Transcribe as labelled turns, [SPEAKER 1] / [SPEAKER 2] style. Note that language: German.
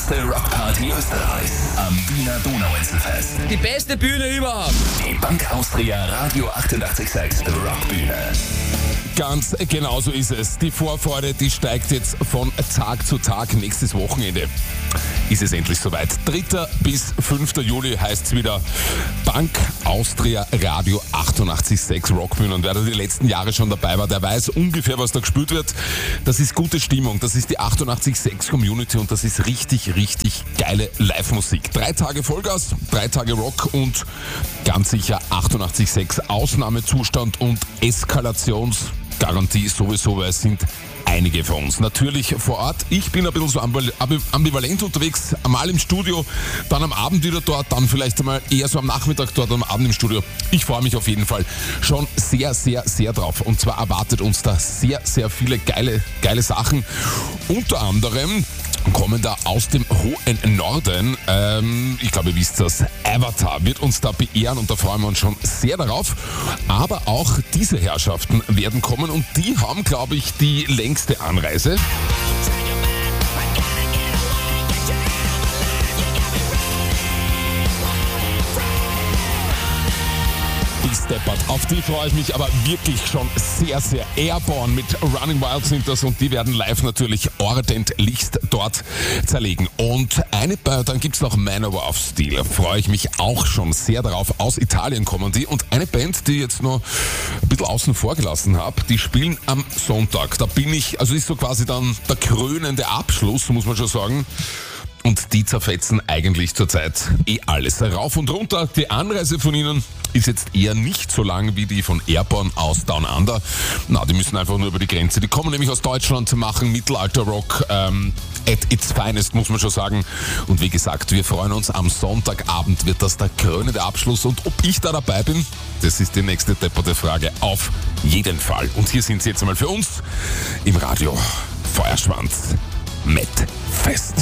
[SPEAKER 1] größte Rockparty Österreichs am Wiener Donauinselfest.
[SPEAKER 2] Die beste Bühne überhaupt.
[SPEAKER 1] Die Bank Austria Radio 88.6 Rockbühne.
[SPEAKER 3] Ganz genau so ist es. Die Vorfreude, die steigt jetzt von Tag zu Tag. Nächstes Wochenende ist es endlich soweit. 3. bis 5. Juli heißt es wieder Bank Austria Radio 88.6 Rockbühne. Und wer da die letzten Jahre schon dabei war, der weiß ungefähr, was da gespielt wird. Das ist gute Stimmung, das ist die 88.6 Community und das ist richtig, richtig geile Live-Musik. 3 Tage Vollgas, 3 Tage Rock und ganz sicher 88.6 Ausnahmezustand und Eskalationsgarantie sowieso, weil es sind einige von uns. Natürlich vor Ort. Ich bin ein bisschen so ambivalent unterwegs. Einmal im Studio, dann am Abend wieder dort, dann vielleicht einmal eher so am Nachmittag dort, am Abend im Studio. Ich freue mich auf jeden Fall schon sehr, sehr, sehr drauf. Und zwar erwartet uns da sehr, sehr viele geile Sachen. Unter anderem kommen da aus dem hohen Norden, ich glaube, ihr wisst das, Avatar wird uns da beehren und da freuen wir uns schon sehr darauf. Aber auch diese Herrschaften werden kommen und die haben, glaube ich, die längste Anreise. Steppert. Auf die freue ich mich aber wirklich schon sehr, sehr. Airborne mit Running Wild sind das und die werden live natürlich ordentlichst dort zerlegen. Und dann gibt es noch Manowar of Steel. Freue ich mich auch schon sehr darauf. Aus Italien kommen die. Und eine Band, die ich jetzt noch ein bisschen außen vor gelassen habe, die spielen am Sonntag. Da bin ich, also ist so quasi dann der krönende Abschluss, muss man schon sagen. Und die zerfetzen eigentlich zurzeit alles. Rauf und runter. Die Anreise von ihnen ist jetzt eher nicht so lang wie die von Airborne aus Down Under. Na, die müssen einfach nur über die Grenze. Die kommen nämlich aus Deutschland, machen Mittelalter-Rock at its finest, muss man schon sagen. Und wie gesagt, wir freuen uns. Am Sonntagabend wird das der krönende Abschluss. Und ob ich da dabei bin, das ist die nächste depperte Frage. Auf jeden Fall. Und hier sind sie jetzt einmal für uns im Radio. Feuerschwanz mit Fest.